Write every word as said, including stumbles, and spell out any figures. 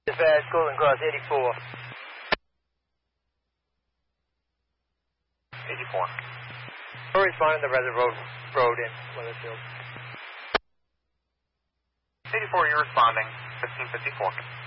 Dispatch, Golden Cross eighty-four. eighty-four. We're responding to Reservoir Road, road in Weathersfield. eighty-four, you're responding. fifteen fifty-four.